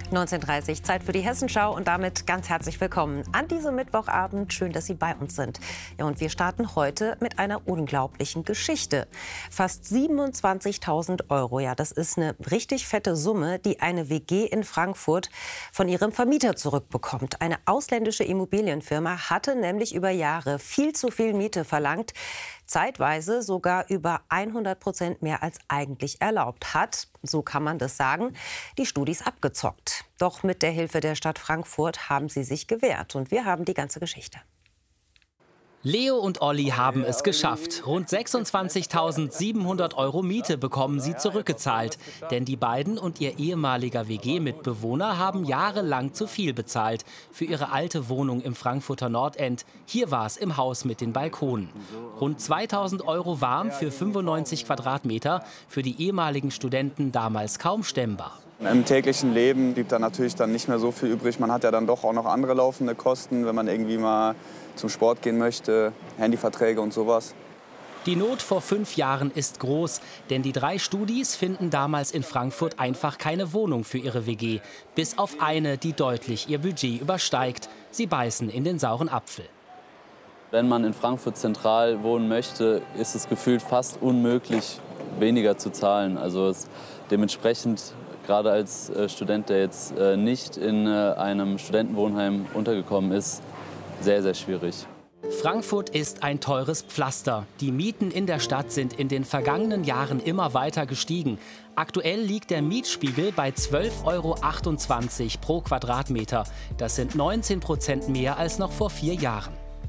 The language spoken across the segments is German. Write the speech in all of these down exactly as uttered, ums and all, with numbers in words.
neunzehn Uhr dreißig, Zeit für die Hessenschau und damit ganz herzlich willkommen an diesem Mittwochabend. Schön, dass Sie bei uns sind. Ja, und wir starten heute mit einer unglaublichen Geschichte. Fast siebenundzwanzigtausend Euro, ja, das ist eine richtig fette Summe, die eine W G in Frankfurt von ihrem Vermieter zurückbekommt. Eine ausländische Immobilienfirma hatte nämlich über Jahre viel zu viel Miete verlangt. Zeitweise sogar über hundert Prozent mehr als eigentlich erlaubt hat, so kann man das sagen, die Studis abgezockt. Doch mit der Hilfe der Stadt Frankfurt haben sie sich gewehrt und wir haben die ganze Geschichte. Leo und Olli haben es geschafft. Rund sechsundzwanzigtausendsiebenhundert Euro Miete bekommen sie zurückgezahlt. Denn die beiden und ihr ehemaliger W G-Mitbewohner haben jahrelang zu viel bezahlt für ihre alte Wohnung im Frankfurter Nordend. Hier war es im Haus mit den Balkonen. Rund zweitausend Euro warm für fünfundneunzig Quadratmeter, für die ehemaligen Studenten damals kaum stemmbar. Im täglichen Leben blieb da natürlich dann nicht mehr so viel übrig. Man hat ja dann doch auch noch andere laufende Kosten, wenn man irgendwie mal zum Sport gehen möchte, Handyverträge und sowas. Die Not vor fünf Jahren ist groß, denn die drei Studis finden damals in Frankfurt einfach keine Wohnung für ihre W G. Bis auf eine, die deutlich ihr Budget übersteigt. Sie beißen in den sauren Apfel. Wenn man in Frankfurt zentral wohnen möchte, ist es gefühlt fast unmöglich, weniger zu zahlen. Also es, dementsprechend, gerade als Student, der jetzt nicht in einem Studentenwohnheim untergekommen ist, sehr, sehr schwierig. Frankfurt ist ein teures Pflaster. Die Mieten in der Stadt sind in den vergangenen Jahren immer weiter gestiegen. Aktuell liegt der Mietspiegel bei zwölf Euro achtundzwanzig pro Quadratmeter. Das sind neunzehn Prozent mehr als noch vor vier Jahren.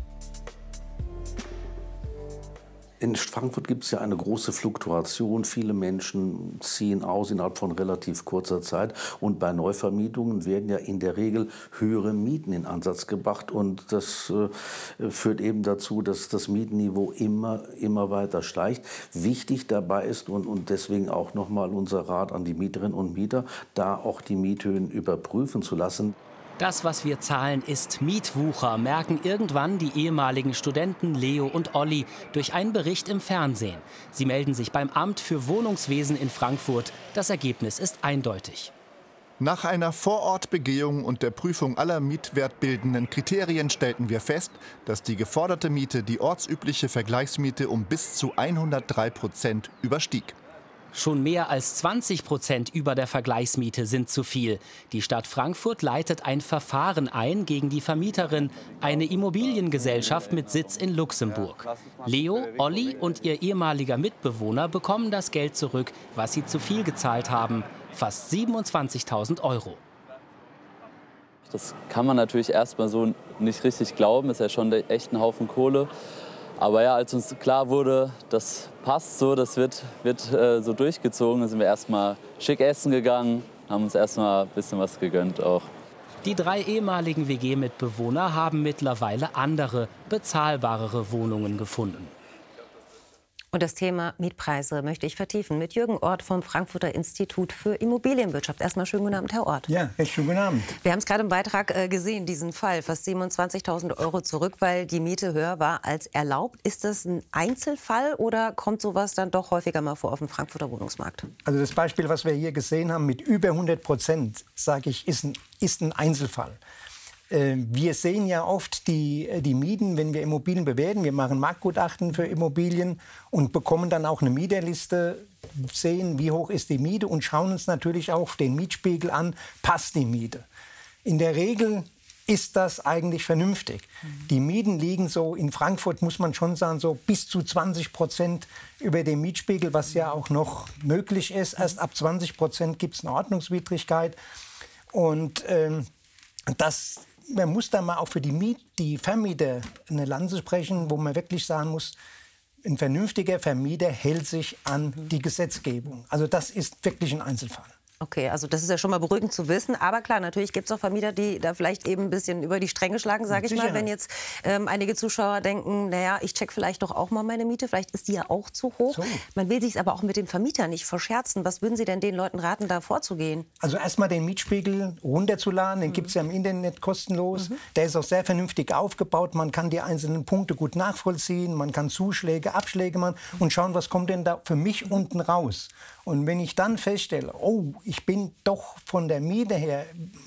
In Frankfurt gibt es ja eine große Fluktuation. Viele Menschen ziehen aus innerhalb von relativ kurzer Zeit. Und bei Neuvermietungen werden ja in der Regel höhere Mieten in Ansatz gebracht. Und das äh, führt eben dazu, dass das Mietenniveau immer, immer weiter steigt. Wichtig dabei ist, und, und deswegen auch nochmal unser Rat an die Mieterinnen und Mieter, da auch die Miethöhen überprüfen zu lassen. Das, was wir zahlen, ist Mietwucher, merken irgendwann die ehemaligen Studenten Leo und Olli durch einen Bericht im Fernsehen. Sie melden sich beim Amt für Wohnungswesen in Frankfurt. Das Ergebnis ist eindeutig. Nach einer Vorortbegehung und der Prüfung aller mietwertbildenden Kriterien stellten wir fest, dass die geforderte Miete die ortsübliche Vergleichsmiete um bis zu hundertdrei Prozent überstieg. Schon mehr als zwanzig Prozent über der Vergleichsmiete sind zu viel. Die Stadt Frankfurt leitet ein Verfahren ein gegen die Vermieterin, eine Immobiliengesellschaft mit Sitz in Luxemburg. Leo, Olli und ihr ehemaliger Mitbewohner bekommen das Geld zurück, was sie zu viel gezahlt haben. Fast siebenundzwanzigtausend Euro. Das kann man natürlich erstmal so nicht richtig glauben. Ist ja schon echt ein Haufen Kohle. Aber ja, als uns klar wurde, das passt so, das wird, wird äh, so durchgezogen, dann sind wir erstmal schick essen gegangen, haben uns erstmal ein bisschen was gegönnt auch. Die drei ehemaligen W G-Mitbewohner haben mittlerweile andere, bezahlbarere Wohnungen gefunden. Und das Thema Mietpreise möchte ich vertiefen mit Jürgen Ort vom Frankfurter Institut für Immobilienwirtschaft. Erstmal schönen guten Abend, Herr Ort. Ja, recht schönen guten Abend. Wir haben es gerade im Beitrag äh, gesehen, diesen Fall. Fast siebenundzwanzigtausend Euro zurück, weil die Miete höher war als erlaubt. Ist das ein Einzelfall oder kommt sowas dann doch häufiger mal vor auf dem Frankfurter Wohnungsmarkt? Also das Beispiel, was wir hier gesehen haben, mit über hundert Prozent, sage ich, ist ein, ist ein Einzelfall. Wir sehen ja oft die, die Mieten, wenn wir Immobilien bewerten. Wir machen Marktgutachten für Immobilien und bekommen dann auch eine Mieterliste, sehen, wie hoch ist die Miete und schauen uns natürlich auch den Mietspiegel an, passt die Miete. In der Regel ist das eigentlich vernünftig. Mhm. Die Mieten liegen so, in Frankfurt muss man schon sagen, so bis zu zwanzig Prozent über dem Mietspiegel, was ja auch noch möglich ist. Erst ab zwanzig Prozent gibt es eine Ordnungswidrigkeit. Und ähm, das... Man muss da mal auch für die, Miet, die Vermieter eine Lanze sprechen, wo man wirklich sagen muss, ein vernünftiger Vermieter hält sich an die Gesetzgebung. Also das ist wirklich ein Einzelfall. Okay, also das ist ja schon mal beruhigend zu wissen. Aber klar, natürlich gibt es auch Vermieter, die da vielleicht eben ein bisschen über die Stränge schlagen, sage ich mal. Wenn jetzt ähm, einige Zuschauer denken, naja, ich check vielleicht doch auch mal meine Miete, vielleicht ist die ja auch zu hoch. So. Man will sich aber auch mit dem Vermieter nicht verscherzen. Was würden Sie denn den Leuten raten, da vorzugehen? Also erstmal den Mietspiegel runterzuladen, den mhm. gibt es ja im Internet kostenlos. Mhm. Der ist auch sehr vernünftig aufgebaut. Man kann die einzelnen Punkte gut nachvollziehen, man kann Zuschläge, Abschläge machen und schauen, was kommt denn da für mich unten raus. Und wenn ich dann feststelle, oh, ich bin doch von der Miete her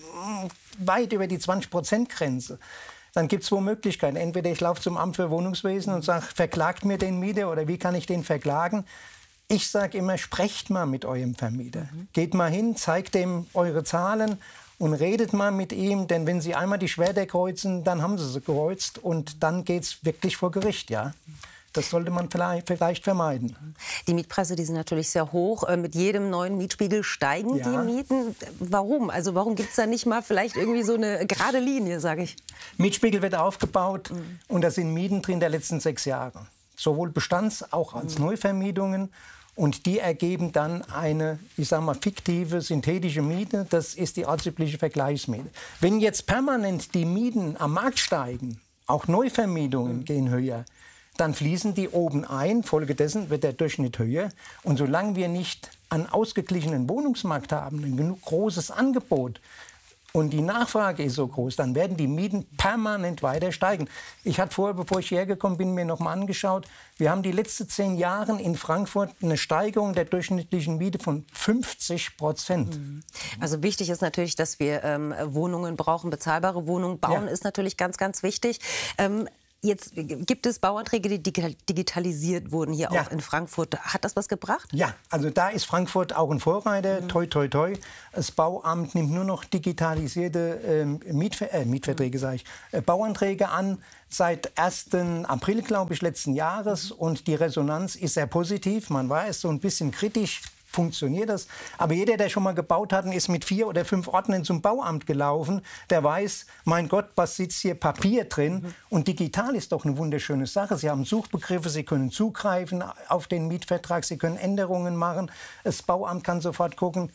weit über die zwanzig Prozent Grenze, dann gibt es zwei Möglichkeiten. Entweder ich laufe zum Amt für Wohnungswesen und sage, verklagt mir den Mieter, oder wie kann ich den verklagen? Ich sage immer, sprecht mal mit eurem Vermieter. Mhm. Geht mal hin, zeigt ihm eure Zahlen und redet mal mit ihm. Denn wenn Sie einmal die Schwerter kreuzen, dann haben Sie sie gekreuzt und dann geht es wirklich vor Gericht, ja. Das sollte man vielleicht, vielleicht vermeiden. Die Mietpreise, die sind natürlich sehr hoch. Mit jedem neuen Mietspiegel steigen ja. die Mieten. Warum? Also warum gibt es da nicht mal vielleicht irgendwie so eine gerade Linie, sage ich? Mietspiegel wird aufgebaut mhm. und da sind Mieten drin der letzten sechs Jahre. Sowohl Bestands- als auch als mhm. Neuvermietungen. Und die ergeben dann eine, ich sag mal, fiktive, synthetische Miete. Das ist die ortsübliche Vergleichsmiete. Wenn jetzt permanent die Mieten am Markt steigen, auch Neuvermietungen mhm. gehen höher, dann fließen die oben ein. Folgedessen wird der Durchschnitt höher. Und solange wir nicht einen ausgeglichenen Wohnungsmarkt haben, ein genug großes Angebot, und die Nachfrage ist so groß, dann werden die Mieten permanent weiter steigen. Ich hatte vorher, bevor ich hierher gekommen bin, mir noch mal angeschaut, wir haben die letzten zehn Jahre in Frankfurt eine Steigerung der durchschnittlichen Miete von fünfzig Prozent. Also wichtig ist natürlich, dass wir ähm, Wohnungen brauchen, bezahlbare Wohnungen. Bauen ja. ist natürlich ganz, ganz wichtig. Ähm, Jetzt gibt es Bauanträge, die digitalisiert wurden hier ja. auch in Frankfurt. Hat das was gebracht? Ja, also da ist Frankfurt auch ein Vorreiter. Mhm. Toi, toi, toi. Das Bauamt nimmt nur noch digitalisierte ähm, Mietver äh, Mietverträge, sage ich, äh, Bauanträge an. Seit ersten April, glaube ich, letzten Jahres. Mhm. Und die Resonanz ist sehr positiv. Man war erst so ein bisschen kritisch. Funktioniert das? Aber jeder, der schon mal gebaut hat und ist mit vier oder fünf Ordnern zum Bauamt gelaufen, der weiß, mein Gott, was sitzt hier Papier drin? Mhm. Und digital ist doch eine wunderschöne Sache. Sie haben Suchbegriffe, Sie können zugreifen auf den Mietvertrag, Sie können Änderungen machen. Das Bauamt kann sofort gucken.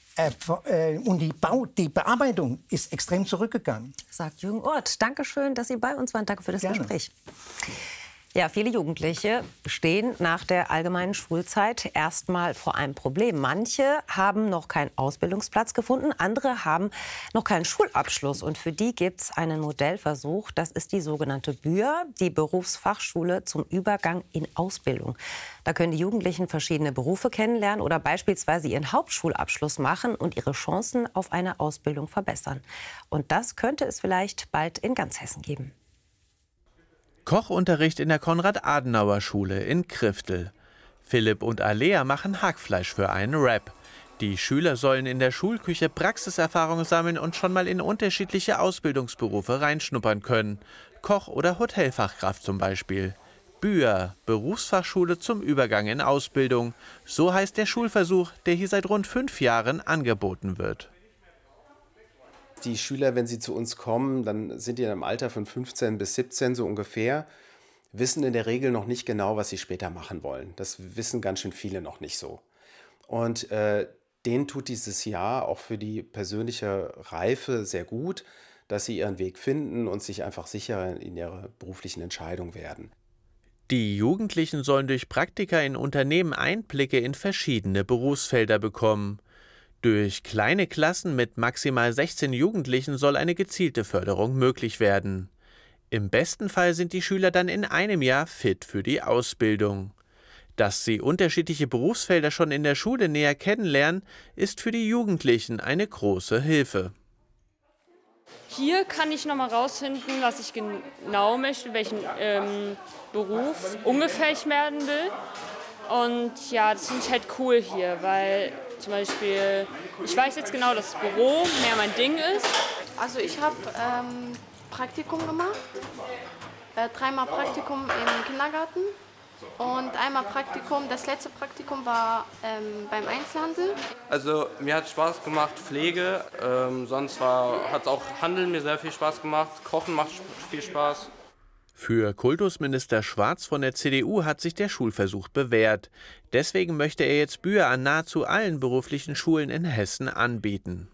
Äh, und die, Bau, die Bearbeitung ist extrem zurückgegangen. Sagt Jürgen Orth. Dankeschön, dass Sie bei uns waren. Danke für das Gerne. Gespräch. Ja, viele Jugendliche stehen nach der allgemeinen Schulzeit erstmal vor einem Problem. Manche haben noch keinen Ausbildungsplatz gefunden, andere haben noch keinen Schulabschluss. Und für die gibt es einen Modellversuch. Das ist die sogenannte B Ü A, die Berufsfachschule zum Übergang in Ausbildung. Da können die Jugendlichen verschiedene Berufe kennenlernen oder beispielsweise ihren Hauptschulabschluss machen und ihre Chancen auf eine Ausbildung verbessern. Und das könnte es vielleicht bald in ganz Hessen geben. Kochunterricht in der Konrad-Adenauer-Schule in Kriftel. Philipp und Alea machen Hackfleisch für einen Wrap. Die Schüler sollen in der Schulküche Praxiserfahrung sammeln und schon mal in unterschiedliche Ausbildungsberufe reinschnuppern können. Koch- oder Hotelfachkraft zum Beispiel. B Ü A, Berufsfachschule zum Übergang in Ausbildung. So heißt der Schulversuch, der hier seit rund fünf Jahren angeboten wird. Die Schüler, wenn sie zu uns kommen, dann sind die in einem Alter von fünfzehn bis siebzehn so ungefähr, wissen in der Regel noch nicht genau, was sie später machen wollen. Das wissen ganz schön viele noch nicht so. Und äh, denen tut dieses Jahr auch für die persönliche Reife sehr gut, dass sie ihren Weg finden und sich einfach sicher in ihrer beruflichen Entscheidung werden. Die Jugendlichen sollen durch Praktika in Unternehmen Einblicke in verschiedene Berufsfelder bekommen. Durch kleine Klassen mit maximal sechzehn Jugendlichen soll eine gezielte Förderung möglich werden. Im besten Fall sind die Schüler dann in einem Jahr fit für die Ausbildung. Dass sie unterschiedliche Berufsfelder schon in der Schule näher kennenlernen, ist für die Jugendlichen eine große Hilfe. Hier kann ich noch mal rausfinden, was ich genau möchte, welchen ähm, Beruf ungefähr ich werden will. Und ja, das finde ich halt cool hier, weil zum Beispiel, ich weiß jetzt genau, dass das Büro mehr mein Ding ist. Also ich habe ähm, Praktikum gemacht, äh, dreimal Praktikum im Kindergarten und einmal Praktikum, das letzte Praktikum war ähm, beim Einzelhandel. Also mir hat Spaß gemacht Pflege, ähm, sonst war, hat auch Handeln mir sehr viel Spaß gemacht, Kochen macht viel Spaß. Für Kultusminister Schwarz von der C D U hat sich der Schulversuch bewährt. Deswegen möchte er jetzt B Ü A an nahezu allen beruflichen Schulen in Hessen anbieten.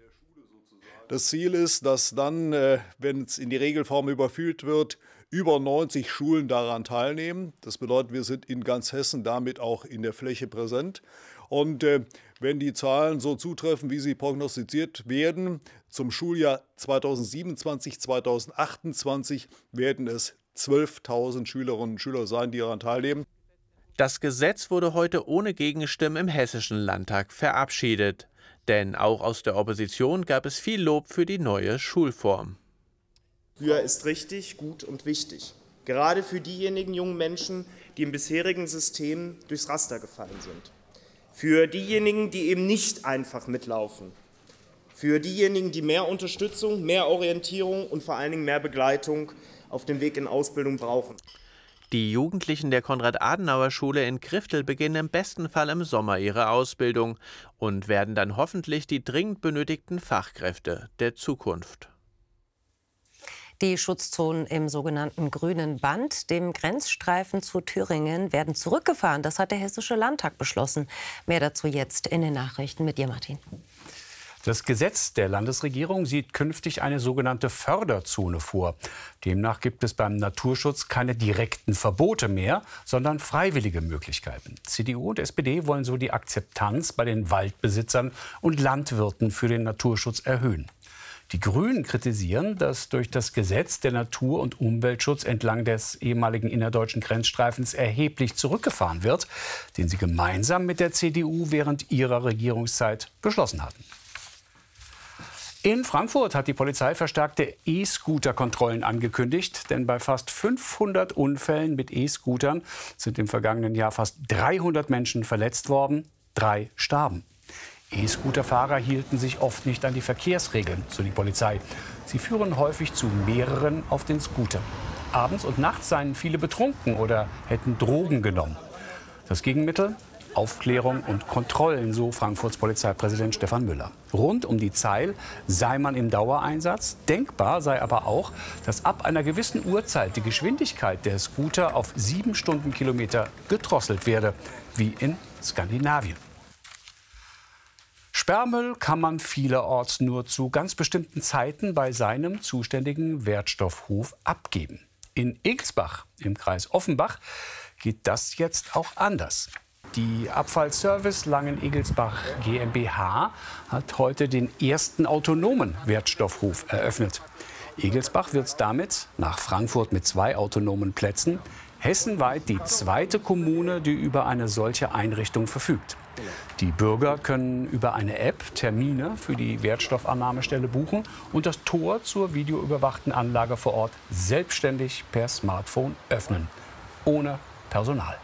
Das Ziel ist, dass dann, wenn es in die Regelform überführt wird, über neunzig Schulen daran teilnehmen. Das bedeutet, wir sind in ganz Hessen damit auch in der Fläche präsent. Und äh, wenn die Zahlen so zutreffen, wie sie prognostiziert werden, zum Schuljahr zweitausendsiebenundzwanzig zweitausendachtundzwanzig werden es zwölftausend Schülerinnen und Schüler sein, die daran teilnehmen. Das Gesetz wurde heute ohne Gegenstimmen im Hessischen Landtag verabschiedet. Denn auch aus der Opposition gab es viel Lob für die neue Schulform. Früher ist richtig, gut und wichtig. Gerade für diejenigen jungen Menschen, die im bisherigen System durchs Raster gefallen sind. Für diejenigen, die eben nicht einfach mitlaufen. Für diejenigen, die mehr Unterstützung, mehr Orientierung und vor allen Dingen mehr Begleitung auf dem Weg in Ausbildung brauchen. Die Jugendlichen der Konrad-Adenauer-Schule in Kriftel beginnen im besten Fall im Sommer ihre Ausbildung und werden dann hoffentlich die dringend benötigten Fachkräfte der Zukunft. Die Schutzzonen im sogenannten Grünen Band, dem Grenzstreifen zu Thüringen, werden zurückgefahren. Das hat der Hessische Landtag beschlossen. Mehr dazu jetzt in den Nachrichten mit dir, Martin. Das Gesetz der Landesregierung sieht künftig eine sogenannte Förderzone vor. Demnach gibt es beim Naturschutz keine direkten Verbote mehr, sondern freiwillige Möglichkeiten. C D U und S P D wollen so die Akzeptanz bei den Waldbesitzern und Landwirten für den Naturschutz erhöhen. Die Grünen kritisieren, dass durch das Gesetz der Natur- und Umweltschutz entlang des ehemaligen innerdeutschen Grenzstreifens erheblich zurückgefahren wird, den sie gemeinsam mit der C D U während ihrer Regierungszeit beschlossen hatten. In Frankfurt hat die Polizei verstärkte E-Scooter-Kontrollen angekündigt. Denn bei fast fünfhundert Unfällen mit E-Scootern sind im vergangenen Jahr fast dreihundert Menschen verletzt worden. Drei starben. E-Scooter-Fahrer hielten sich oft nicht an die Verkehrsregeln, so die Polizei. Sie führen häufig zu mehreren auf den Scooter. Abends und nachts seien viele betrunken oder hätten Drogen genommen. Das Gegenmittel? Aufklärung und Kontrollen, so Frankfurts Polizeipräsident Stefan Müller. Rund um die Zeil sei man im Dauereinsatz. Denkbar sei aber auch, dass ab einer gewissen Uhrzeit die Geschwindigkeit der Scooter auf sieben Stundenkilometer gedrosselt werde, wie in Skandinavien. Sperrmüll kann man vielerorts nur zu ganz bestimmten Zeiten bei seinem zuständigen Wertstoffhof abgeben. In Egelsbach im Kreis Offenbach geht das jetzt auch anders. Die Abfallservice Langen-Egelsbach GmbH hat heute den ersten autonomen Wertstoffhof eröffnet. Egelsbach wird damit, nach Frankfurt mit zwei autonomen Plätzen, hessenweit die zweite Kommune, die über eine solche Einrichtung verfügt. Die Bürger können über eine App Termine für die Wertstoffannahmestelle buchen und das Tor zur videoüberwachten Anlage vor Ort selbstständig per Smartphone öffnen, ohne Personal.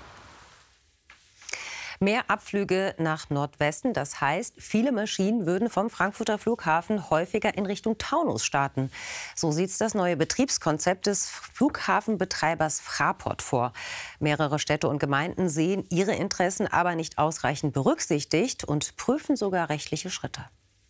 Mehr Abflüge nach Nordwesten, das heißt, viele Maschinen würden vom Frankfurter Flughafen häufiger in Richtung Taunus starten. So sieht das neue Betriebskonzept des Flughafenbetreibers Fraport vor. Mehrere Städte und Gemeinden sehen ihre Interessen aber nicht ausreichend berücksichtigt und prüfen sogar rechtliche Schritte.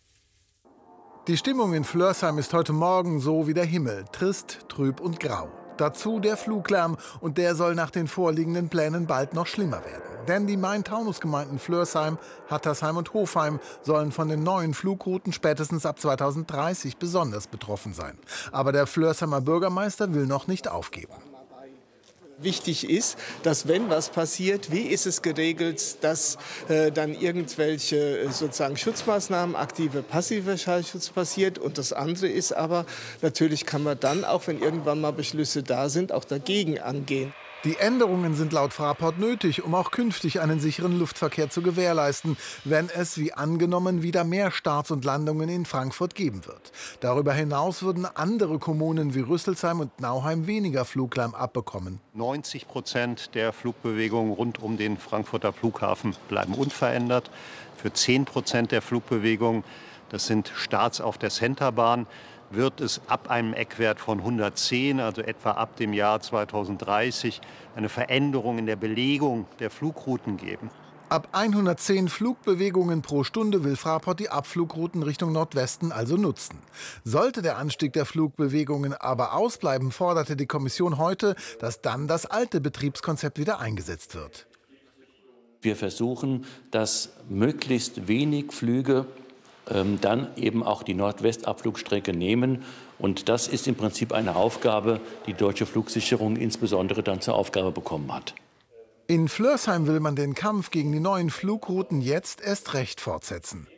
Die Stimmung in Flörsheim ist heute Morgen so wie der Himmel, trist, trüb und grau. Dazu der Fluglärm und der soll nach den vorliegenden Plänen bald noch schlimmer werden. Denn die Main-Taunus-Gemeinden Flörsheim, Hattersheim und Hofheim sollen von den neuen Flugrouten spätestens ab zweitausenddreißig besonders betroffen sein. Aber der Flörsheimer Bürgermeister will noch nicht aufgeben. Wichtig ist, dass wenn was passiert, wie ist es geregelt, dass äh, dann irgendwelche äh, sozusagen Schutzmaßnahmen, aktive, passive Schallschutz passiert. Und das andere ist aber, natürlich kann man dann, auch wenn irgendwann mal Beschlüsse da sind, auch dagegen angehen. Die Änderungen sind laut Fraport nötig, um auch künftig einen sicheren Luftverkehr zu gewährleisten, wenn es, wie angenommen, wieder mehr Starts und Landungen in Frankfurt geben wird. Darüber hinaus würden andere Kommunen wie Rüsselsheim und Nauheim weniger Fluglärm abbekommen. neunzig Prozent der Flugbewegungen rund um den Frankfurter Flughafen bleiben unverändert. Für zehn Prozent der Flugbewegungen, das sind Starts auf der Centerbahn, wird es ab einem Eckwert von hundertzehn, also etwa ab dem Jahr zweitausenddreißig, eine Veränderung in der Belegung der Flugrouten geben. Ab hundertzehn Flugbewegungen pro Stunde will Fraport die Abflugrouten Richtung Nordwesten also nutzen. Sollte der Anstieg der Flugbewegungen aber ausbleiben, forderte die Kommission heute, dass dann das alte Betriebskonzept wieder eingesetzt wird. Wir versuchen, dass möglichst wenig Flüge dann eben auch die Nordwestabflugstrecke nehmen. Und das ist im Prinzip eine Aufgabe, die Deutsche Flugsicherung insbesondere dann zur Aufgabe bekommen hat. In Flörsheim will man den Kampf gegen die neuen Flugrouten jetzt erst recht fortsetzen.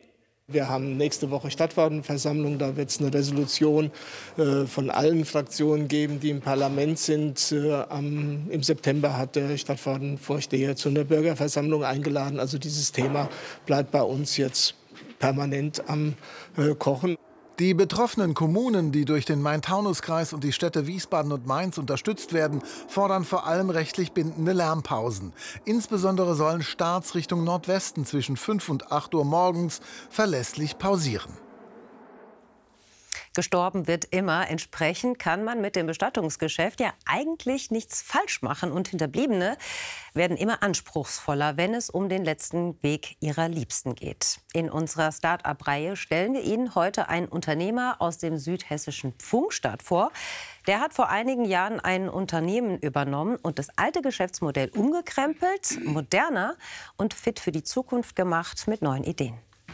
Wir haben nächste Woche Stadtverordnetenversammlung. Da wird es eine Resolution äh, von allen Fraktionen geben, die im Parlament sind. Äh, am, Im September hat der Stadtverordnetenvorsteher zu einer Bürgerversammlung eingeladen. Also dieses Thema bleibt bei uns jetzt permanent am äh, Kochen. Die betroffenen Kommunen, die durch den Main-Taunus-Kreis und die Städte Wiesbaden und Mainz unterstützt werden, fordern vor allem rechtlich bindende Lärmpausen. Insbesondere sollen Starts Richtung Nordwesten zwischen fünf und acht Uhr morgens verlässlich pausieren. Gestorben wird immer. Entsprechend kann man mit dem Bestattungsgeschäft ja eigentlich nichts falsch machen. Und Hinterbliebene werden immer anspruchsvoller, wenn es um den letzten Weg ihrer Liebsten geht. In unserer Start-up-Reihe stellen wir Ihnen heute einen Unternehmer aus dem südhessischen Pfungstadt vor. Der hat vor einigen Jahren ein Unternehmen übernommen und das alte Geschäftsmodell umgekrempelt, moderner und fit für die Zukunft gemacht mit neuen Ideen.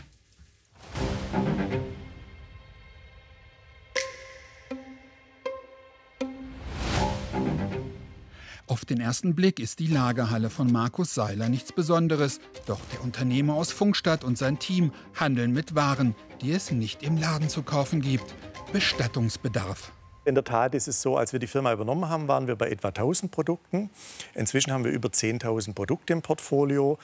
Auf den ersten Blick ist die Lagerhalle von Markus Seiler nichts Besonderes. Doch der Unternehmer aus Pfungstadt und sein Team handeln mit Waren, die es nicht im Laden zu kaufen gibt. Bestattungsbedarf. In der Tat ist es so, als wir die Firma übernommen haben, waren wir bei etwa tausend Produkten. Inzwischen haben wir über zehntausend Produkte im Portfolio.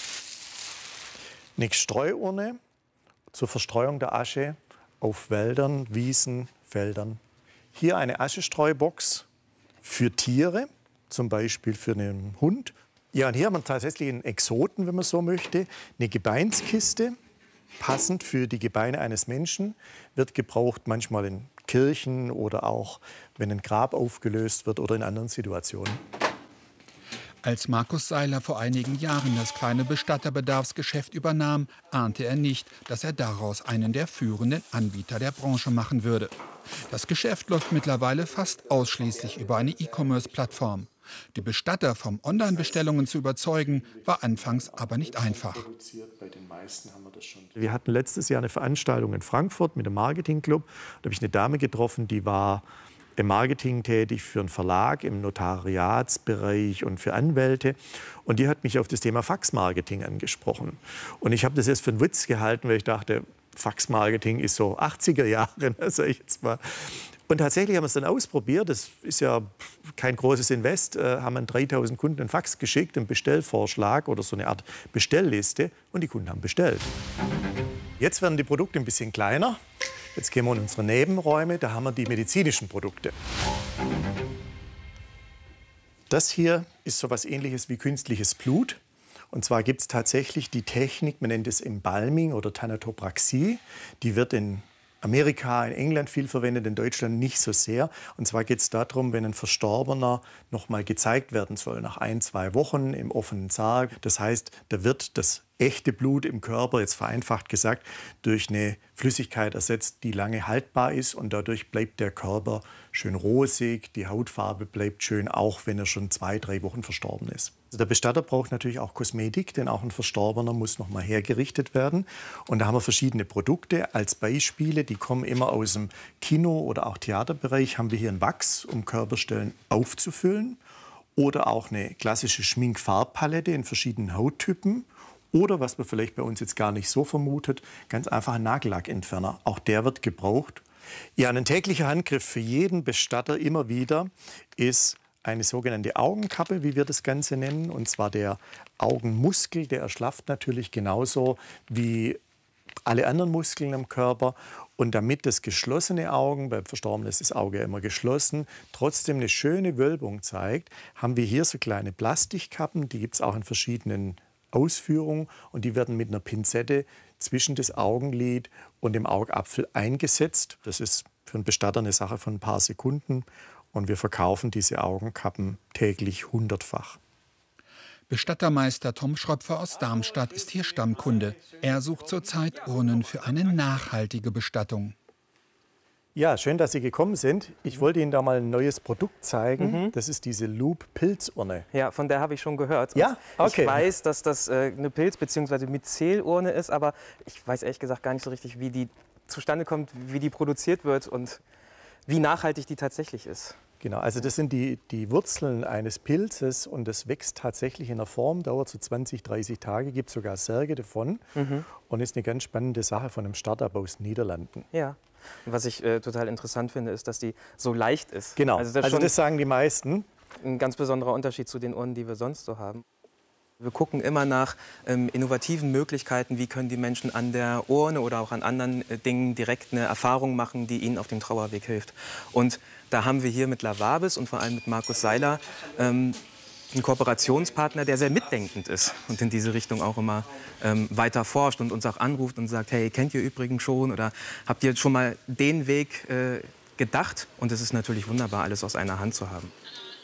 Eine Streuurne zur Verstreuung der Asche auf Wäldern, Wiesen, Feldern. Hier eine Aschestreubox für Tiere, zum Beispiel für einen Hund. Ja, und hier haben wir tatsächlich einen Exoten, wenn man so möchte. Eine Gebeinskiste, passend für die Gebeine eines Menschen, wird gebraucht manchmal in Kirchen oder auch, wenn ein Grab aufgelöst wird oder in anderen Situationen. Als Markus Seiler vor einigen Jahren das kleine Bestatterbedarfsgeschäft übernahm, ahnte er nicht, dass er daraus einen der führenden Anbieter der Branche machen würde. Das Geschäft läuft mittlerweile fast ausschließlich über eine E-Commerce-Plattform. Die Bestatter vom Online-Bestellungen zu überzeugen, war anfangs aber nicht einfach. Wir hatten letztes Jahr eine Veranstaltung in Frankfurt mit dem Marketing-Club. Da habe ich eine Dame getroffen, die war im Marketing tätig für einen Verlag, im Notariatsbereich und für Anwälte. Und die hat mich auf das Thema Faxmarketing angesprochen. Und ich habe das erst für einen Witz gehalten, weil ich dachte, Faxmarketing ist so achtziger Jahre, sag ich jetzt mal. Und tatsächlich haben wir es dann ausprobiert. Das ist ja kein großes Invest. Äh, haben an dreitausend Kunden einen Fax geschickt, einen Bestellvorschlag oder so eine Art Bestellliste. Und die Kunden haben bestellt. Jetzt werden die Produkte ein bisschen kleiner. Jetzt gehen wir in unsere Nebenräume. Da haben wir die medizinischen Produkte. Das hier ist so etwas Ähnliches wie künstliches Blut. Und zwar gibt es tatsächlich die Technik, man nennt es Embalming oder Thanatopraxie. Die wird in Amerika, in England viel verwendet, in Deutschland nicht so sehr. Und zwar geht es darum, wenn ein Verstorbener noch mal gezeigt werden soll, nach ein, zwei Wochen im offenen Sarg. Das heißt, da wird das echte Blut im Körper, jetzt vereinfacht gesagt, durch eine Flüssigkeit ersetzt, die lange haltbar ist. Und dadurch bleibt der Körper schön rosig, die Hautfarbe bleibt schön, auch wenn er schon zwei, drei Wochen verstorben ist. Also der Bestatter braucht natürlich auch Kosmetik, denn auch ein Verstorbener muss noch mal hergerichtet werden. Und da haben wir verschiedene Produkte als Beispiele, die kommen immer aus dem Kino- oder auch Theaterbereich. Haben wir hier ein Wachs, um Körperstellen aufzufüllen. Oder auch eine klassische Schminkfarbpalette in verschiedenen Hauttypen. Oder, was man vielleicht bei uns jetzt gar nicht so vermutet, ganz einfach ein Nagellackentferner. Auch der wird gebraucht. Ja, ein täglicher Handgriff für jeden Bestatter immer wieder ist eine sogenannte Augenkappe, wie wir das Ganze nennen. Und zwar der Augenmuskel, der erschlafft natürlich genauso wie alle anderen Muskeln am Körper. Und damit das geschlossene Augen, beim Verstorbenen ist das Auge ja immer geschlossen, trotzdem eine schöne Wölbung zeigt, haben wir hier so kleine Plastikkappen. Die gibt es auch in verschiedenen Ausführungen. Und die werden mit einer Pinzette zwischen das Augenlid und dem Augapfel eingesetzt. Das ist für einen Bestatter eine Sache von ein paar Sekunden. Und wir verkaufen diese Augenkappen täglich hundertfach. Bestattermeister Tom Schröpfer aus Darmstadt ist hier Stammkunde. Er sucht zurzeit Urnen für eine nachhaltige Bestattung. Ja, schön, dass Sie gekommen sind. Ich wollte Ihnen da mal ein neues Produkt zeigen. Mhm. Das ist diese Loop-Pilzurne. Ja, von der habe ich schon gehört. Ja? Okay. Ich weiß, dass das äh, eine Pilz- bzw. Myzelurne ist, aber ich weiß ehrlich gesagt gar nicht so richtig, wie die zustande kommt, wie die produziert wird und wie nachhaltig die tatsächlich ist. Genau, also das sind die, die Wurzeln eines Pilzes und das wächst tatsächlich in der Form, dauert so zwanzig, dreißig Tage, gibt sogar Särge davon Mhm. und ist eine ganz spannende Sache von einem Startup aus den Niederlanden. Ja. Und was ich äh, total interessant finde, ist, dass die so leicht ist. Genau, Also das, also schon das sagen die meisten. Ein ganz besonderer Unterschied zu den Uhren, die wir sonst so haben. Wir gucken immer nach ähm, innovativen Möglichkeiten, wie können die Menschen an der Urne oder auch an anderen äh, Dingen direkt eine Erfahrung machen, die ihnen auf dem Trauerweg hilft. Und da haben wir hier mit Lavabis und vor allem mit Markus Seiler ähm, einen Kooperationspartner, der sehr mitdenkend ist und in diese Richtung auch immer ähm, weiter forscht und uns auch anruft und sagt, hey, kennt ihr übrigens schon oder habt ihr schon mal den Weg äh, gedacht? Und es ist natürlich wunderbar, alles aus einer Hand zu haben.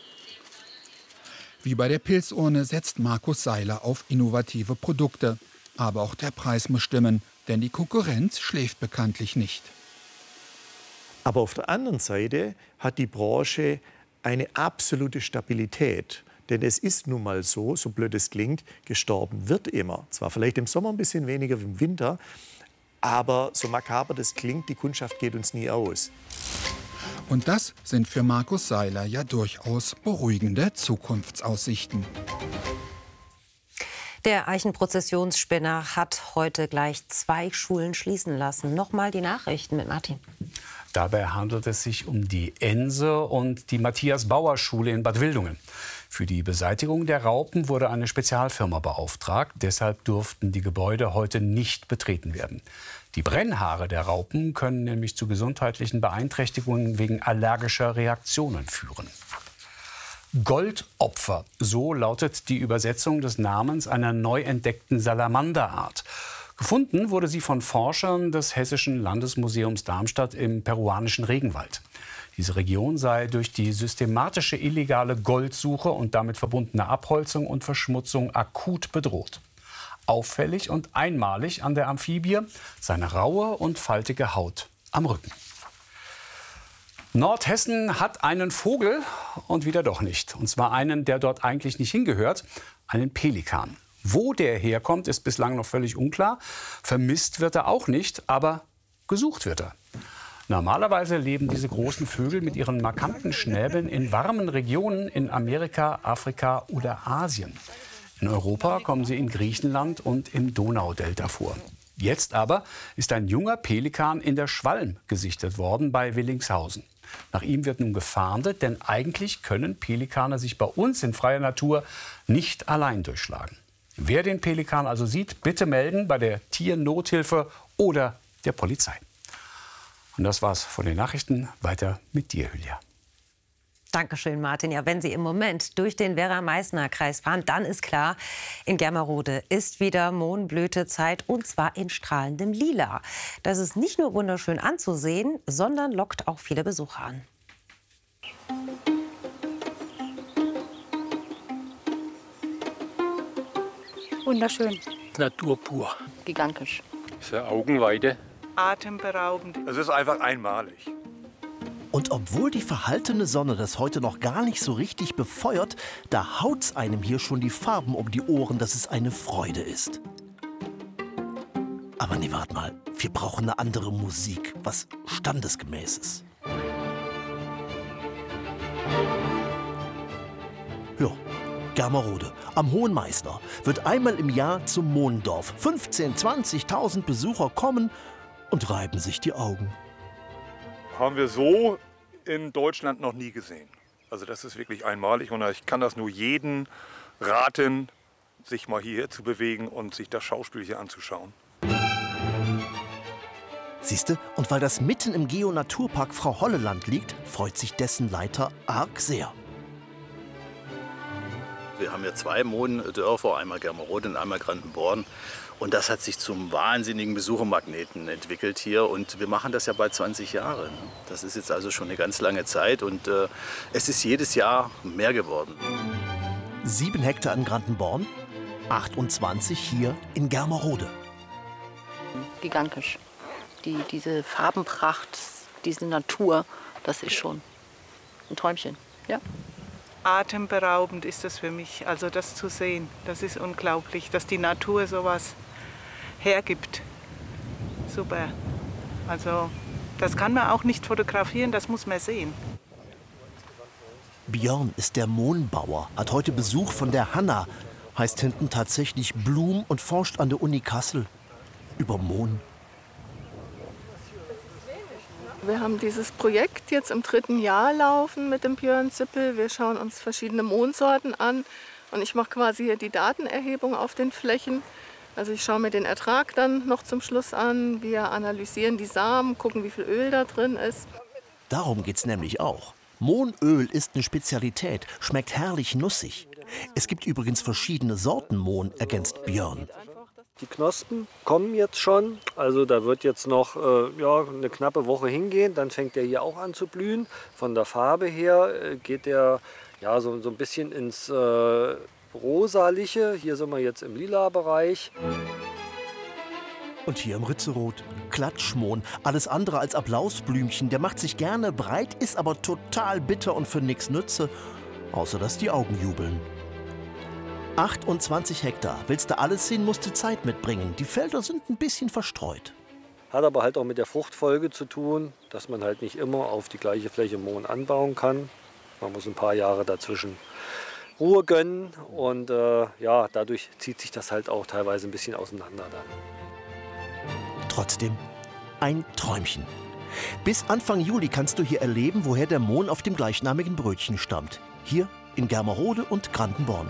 Wie bei der Pilzurne setzt Markus Seiler auf innovative Produkte. Aber auch der Preis muss stimmen, denn die Konkurrenz schläft bekanntlich nicht. Aber auf der anderen Seite hat die Branche eine absolute Stabilität. Denn es ist nun mal so, so blöd es klingt, gestorben wird immer. Zwar vielleicht im Sommer ein bisschen weniger wie im Winter, aber so makaber das klingt, die Kundschaft geht uns nie aus. Und das sind für Markus Seiler ja durchaus beruhigende Zukunftsaussichten. Der Eichenprozessionsspinner hat heute gleich zwei Schulen schließen lassen. Nochmal die Nachrichten mit Martin. Dabei handelt es sich um die Ense und die Matthias-Bauer-Schule in Bad Wildungen. Für die Beseitigung der Raupen wurde eine Spezialfirma beauftragt. Deshalb durften die Gebäude heute nicht betreten werden. Die Brennhaare der Raupen können nämlich zu gesundheitlichen Beeinträchtigungen wegen allergischer Reaktionen führen. Goldopfer, so lautet die Übersetzung des Namens einer neu entdeckten Salamanderart. Gefunden wurde sie von Forschern des Hessischen Landesmuseums Darmstadt im peruanischen Regenwald. Diese Region sei durch die systematische illegale Goldsuche und damit verbundene Abholzung und Verschmutzung akut bedroht. Auffällig und einmalig an der Amphibie seine raue und faltige Haut am Rücken. Nordhessen hat einen Vogel und wieder doch nicht. Und zwar einen, der dort eigentlich nicht hingehört, einen Pelikan. Wo der herkommt, ist bislang noch völlig unklar. Vermisst wird er auch nicht, aber gesucht wird er. Normalerweise leben diese großen Vögel mit ihren markanten Schnäbeln in warmen Regionen in Amerika, Afrika oder Asien. In Europa kommen sie in Griechenland und im Donaudelta vor. Jetzt aber ist ein junger Pelikan in der Schwalm gesichtet worden bei Willingshausen. Nach ihm wird nun gefahndet, denn eigentlich können Pelikane sich bei uns in freier Natur nicht allein durchschlagen. Wer den Pelikan also sieht, bitte melden bei der Tiernothilfe oder der Polizei. Und das war's von den Nachrichten. Weiter mit dir, Hülya. Dankeschön, Martin. Ja, wenn Sie im Moment durch den Werra-Meißner-Kreis fahren, dann ist klar, in Germerode ist wieder Mohnblütezeit und zwar in strahlendem Lila. Das ist nicht nur wunderschön anzusehen, sondern lockt auch viele Besucher an. Wunderschön. Natur pur. Gigantisch. Für Augenweide. Atemberaubend. Es ist einfach einmalig. Und obwohl die verhaltene Sonne das heute noch gar nicht so richtig befeuert, da haut's einem hier schon die Farben um die Ohren, dass es eine Freude ist. Aber nee, wart mal, wir brauchen eine andere Musik, was Standesgemäßes. Ja, Germerode am Hohen Meißner wird einmal im Jahr zum Mohnendorf. fünfzehntausend, zwanzigtausend Besucher kommen und reiben sich die Augen. Haben wir so in Deutschland noch nie gesehen. Also das ist wirklich einmalig und ich kann das nur jedem raten, sich mal hierher zu bewegen und sich das Schauspiel hier anzuschauen. Siehste, und weil das mitten im Geo-Naturpark Frau Holleland liegt, freut sich dessen Leiter arg sehr. Wir haben ja zwei Mohndörfer, einmal Germerode und einmal Grandenborn. Und das hat sich zum wahnsinnigen Besuchermagneten entwickelt hier. Und wir machen das ja bald zwanzig Jahre. Das ist jetzt also schon eine ganz lange Zeit. Und äh, es ist jedes Jahr mehr geworden. Sieben Hektar in Grandenborn, achtundzwanzig hier in Germerode. Gigantisch. Die, diese Farbenpracht, diese Natur, das ist schon ein Träumchen. Ja. Atemberaubend ist das für mich, also das zu sehen. Das ist unglaublich, dass die Natur sowas hergibt. Super. Also das kann man auch nicht fotografieren, das muss man sehen. Björn ist der Mohnbauer, hat heute Besuch von der Hanna, heißt hinten tatsächlich Blum und forscht an der Uni Kassel über Mohn. Wir haben dieses Projekt jetzt im dritten Jahr laufen mit dem Björn Zippel. Wir schauen uns verschiedene Mohnsorten an und ich mache quasi hier die Datenerhebung auf den Flächen. Also ich schaue mir den Ertrag dann noch zum Schluss an. Wir analysieren die Samen, gucken, wie viel Öl da drin ist. Darum geht's nämlich auch. Mohnöl ist eine Spezialität, schmeckt herrlich nussig. Es gibt übrigens verschiedene Sorten Mohn, ergänzt Björn. Die Knospen kommen jetzt schon, also da wird jetzt noch äh, ja, eine knappe Woche hingehen, dann fängt der hier auch an zu blühen. Von der Farbe her äh, geht der ja, so, so ein bisschen ins äh, Rosaliche, hier sind wir jetzt im lila Bereich. Und hier im Ritzeroth, Klatschmohn, alles andere als Applausblümchen. Der macht sich gerne breit, ist aber total bitter und für nix nütze, außer dass die Augen jubeln. achtundzwanzig Hektar. Willst du alles sehen, musst du Zeit mitbringen. Die Felder sind ein bisschen verstreut. Hat aber halt auch mit der Fruchtfolge zu tun, dass man halt nicht immer auf die gleiche Fläche Mohn anbauen kann. Man muss ein paar Jahre dazwischen Ruhe gönnen und äh, ja, dadurch zieht sich das halt auch teilweise ein bisschen auseinander dann. Trotzdem ein Träumchen. Bis Anfang Juli kannst du hier erleben, woher der Mohn auf dem gleichnamigen Brötchen stammt. Hier in Germerode und Grandenborn.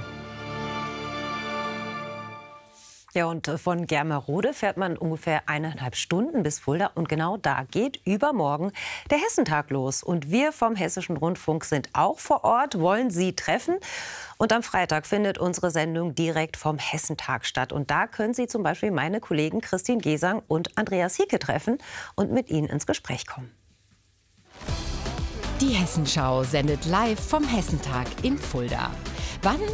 Ja, und von Germerode fährt man ungefähr eineinhalb Stunden bis Fulda. Und genau da geht übermorgen der Hessentag los. Und wir vom Hessischen Rundfunk sind auch vor Ort, wollen Sie treffen. Und am Freitag findet unsere Sendung direkt vom Hessentag statt. Und da können Sie zum Beispiel meine Kollegen Christine Gesang und Andreas Hieke treffen und mit ihnen ins Gespräch kommen. Die Hessenschau sendet live vom Hessentag in Fulda. Wann